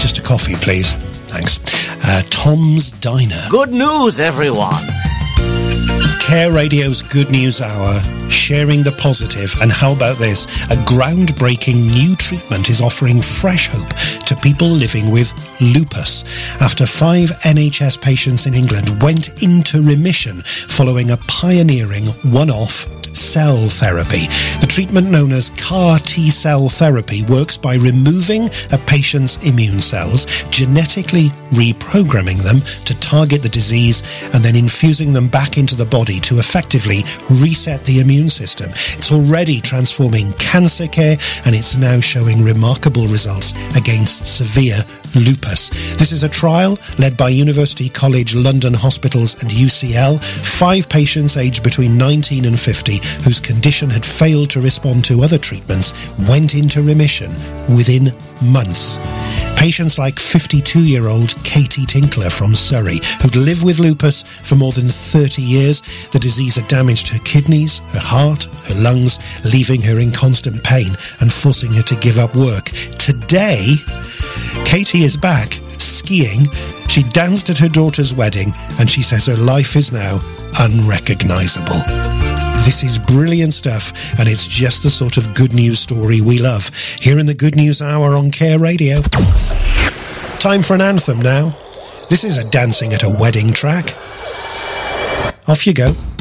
Just a coffee, please. Thanks. Tom's Diner. Good news, everyone. Care Radio's Good News Hour, sharing the positive. And how about this? A groundbreaking new treatment is offering fresh hope to people living with lupus. After 5 NHS patients in England went into remission following a pioneering one-off cell therapy. The treatment, known as CAR T-cell therapy, works by removing a patient's immune cells, genetically reprogramming them to target the disease, and then infusing them back into the body to effectively reset the immune system. It's already transforming cancer care, and it's now showing remarkable results against severe lupus. This is a trial led by University College London Hospitals and UCL. 5 patients aged between 19 and 50 whose condition had failed to respond to other treatments went into remission within months. Patients like 52-year-old Katie Tinkler from Surrey, who'd lived with lupus for more than 30 years. The disease had damaged her kidneys, her heart, her lungs, leaving her in constant pain and forcing her to give up work. Today, Katie is back skiing. She danced at her daughter's wedding, and she says her life is now unrecognisable. This is brilliant stuff, and it's just the sort of good news story we love here in the Good News Hour on Care Radio. Time for an anthem now. This is a dancing at a wedding track. Off you go.